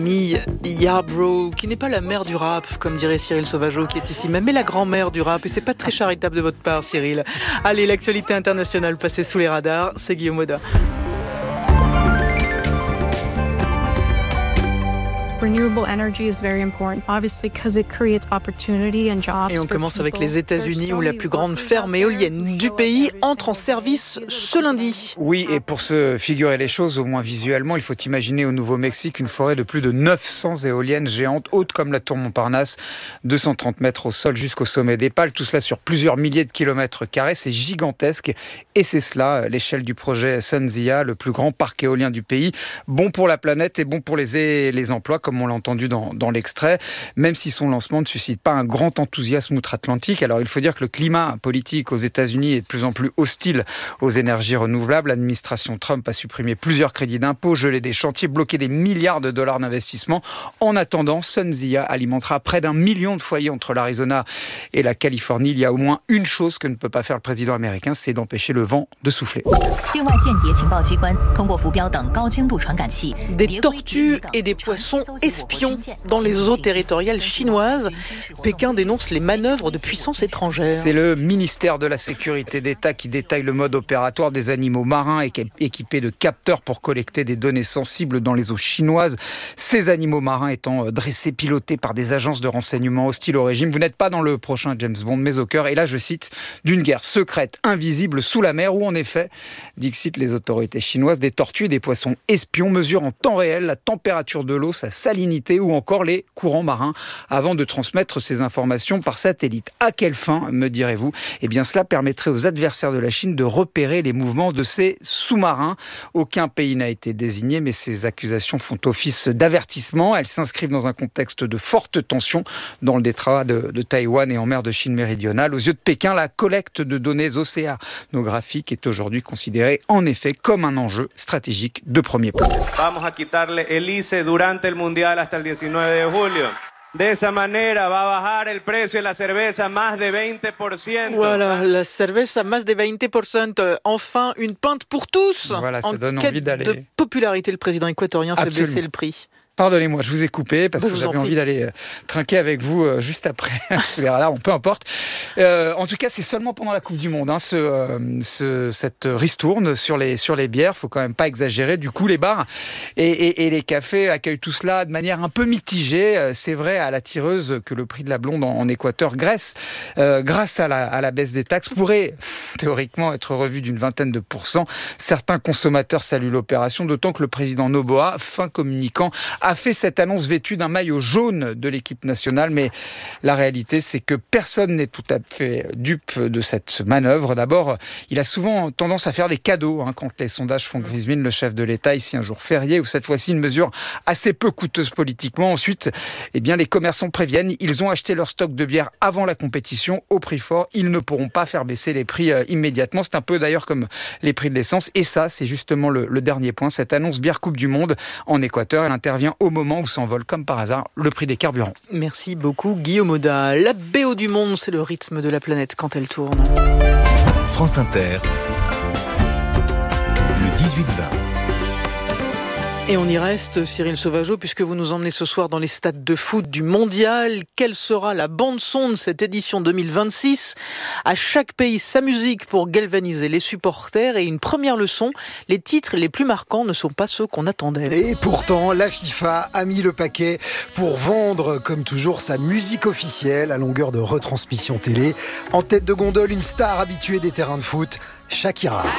Yarbrough, qui n'est pas la mère du rap, comme dirait Cyril Sauvageau, qui est ici même, mais la grand-mère du rap. Et c'est pas très charitable de votre part, Cyril. Allez, l'actualité internationale passée sous les radars, c'est Guillaume Auda. Renewable energy is very important, obviously, because it creates opportunity and jobs. Et on commence avec les États-Unis, où la plus grande ferme éolienne du pays entre en service ce lundi. Oui, et pour se figurer les choses, au moins visuellement, il faut imaginer au Nouveau-Mexique une forêt de plus de 900 éoliennes géantes, hautes comme la tour Montparnasse, 230 mètres au sol jusqu'au sommet des pales, tout cela sur plusieurs milliers de kilomètres carrés, c'est gigantesque. Et c'est cela, l'échelle du projet SunZia, le plus grand parc éolien du pays, bon pour la planète et bon pour les emplois, comme on l'a entendu dans l'extrait, même si son lancement ne suscite pas un grand enthousiasme outre-Atlantique. Alors il faut dire que le climat politique aux États-Unis est de plus en plus hostile aux énergies renouvelables. L'administration Trump a supprimé plusieurs crédits d'impôt, gelé des chantiers, bloqué des milliards de dollars d'investissement. En attendant, SunZia alimentera près d'1 million de foyers entre l'Arizona et la Californie. Il y a au moins une chose que ne peut pas faire le président américain, c'est d'empêcher le vent de souffler. Des tortues et des poissons espions dans les eaux territoriales chinoises. Pékin dénonce les manœuvres de puissances étrangères. C'est le ministère de la Sécurité d'État qui détaille le mode opératoire des animaux marins équipés de capteurs pour collecter des données sensibles dans les eaux chinoises. Ces animaux marins étant dressés, pilotés par des agences de renseignement hostiles au régime. Vous n'êtes pas dans le prochain James Bond, mais au cœur, et là je cite, d'une guerre secrète, invisible sous la mer, où en effet, dixit les autorités chinoises, des tortues et des poissons espions mesurent en temps réel la température de l'eau, sa salinité ou encore les courants marins avant de transmettre ces informations par satellite. À quelle fin, me direz-vous ? Eh bien, cela permettrait aux adversaires de la Chine de repérer les mouvements de ces sous-marins. Aucun pays n'a été désigné, mais ces accusations font office d'avertissement. Elles s'inscrivent dans un contexte de forte tension dans le détroit de Taïwan et en mer de Chine méridionale. Aux yeux de Pékin, la collecte de données océanographiques est aujourd'hui considérée en effet comme un enjeu stratégique de premier plan. Vamos a quitarle el ICE durante el Mundial hasta el 19 de julio. De esa manera va a bajar el precio de la cerveza más de 20%. Voilà, la cerveza más de 20%. Enfin, une pinte pour tous. Voilà, ça donne quête envie d'aller. De popularité, le président équatorien fait Absolument. baisser le prix. Pardonnez-moi, je vous ai coupé parce que j'avais envie d'aller trinquer avec vous juste après. Bon, peu importe. En tout cas, c'est seulement pendant la Coupe du Monde, cette ristourne sur les bières. Faut quand même pas exagérer. Du coup, les bars et les cafés accueillent tout cela de manière un peu mitigée. C'est vrai à la tireuse que le prix de la blonde en Équateur, grâce à la baisse des taxes, pourrait théoriquement être revu d'une vingtaine de %. Certains consommateurs saluent l'opération, d'autant que le président Noboa, fin communicant, a fait cette annonce vêtue d'un maillot jaune de l'équipe nationale, mais la réalité, c'est que personne n'est tout à fait dupe de cette manœuvre. D'abord, il a souvent tendance à faire des cadeaux quand les sondages font grise mine, le chef de l'État, ici un jour férié, ou cette fois-ci une mesure assez peu coûteuse politiquement. Ensuite, les commerçants préviennent, ils ont acheté leur stock de bière avant la compétition au prix fort, ils ne pourront pas faire baisser les prix immédiatement. C'est un peu d'ailleurs comme les prix de l'essence, et ça, c'est justement le dernier point. Cette annonce bière Coupe du Monde en Équateur, elle intervient au moment où s'envole comme par hasard le prix des carburants. Merci beaucoup Guillaume Auda. La BO du monde, c'est le rythme de la planète quand elle tourne. France Inter, le 18-20. Et on y reste, Cyril Sauvageau, puisque vous nous emmenez ce soir dans les stades de foot du Mondial. Quelle sera la bande-son de cette édition 2026 ? À chaque pays, sa musique pour galvaniser les supporters. Et une première leçon, les titres les plus marquants ne sont pas ceux qu'on attendait. Et pourtant, la FIFA a mis le paquet pour vendre, comme toujours, sa musique officielle à longueur de retransmission télé. En tête de gondole, une star habituée des terrains de foot, Shakira.